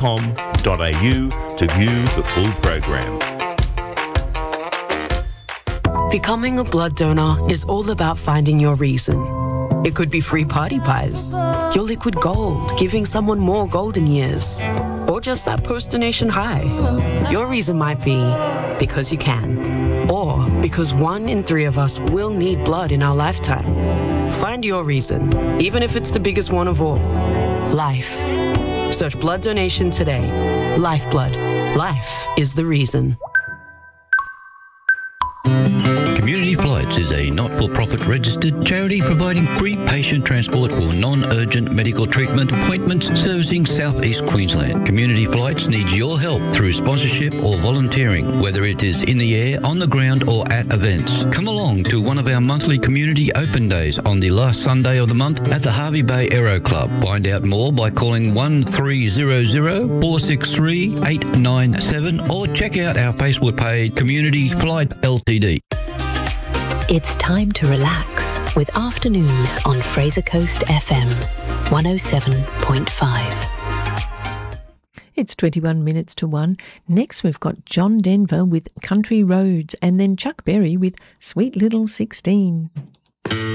to view the full program. Becoming a blood donor is all about finding your reason. It could be free party pies, your liquid gold, giving someone more golden years, or just that post-donation high. Your reason might be because you can, or because 1 in 3 of us will need blood in our lifetime. Find your reason, even if it's the biggest one of all. Life. Search blood donation today. Lifeblood. Life is the reason. Community Flights is a not-for-profit registered charity providing free patient transport for non-urgent medical treatment appointments servicing South East Queensland. Community Flights needs your help through sponsorship or volunteering, whether it is in the air, on the ground or at events. Come along to one of our monthly community open days on the last Sunday of the month at the Hervey Bay Aero Club. Find out more by calling 1300 463 897 or check out our Facebook page Community Flight Ltd. It's time to relax with Afternoons on Fraser Coast FM 107.5. It's 21 minutes to 1. Next we've got John Denver with Country Roads and then Chuck Berry with Sweet Little 16.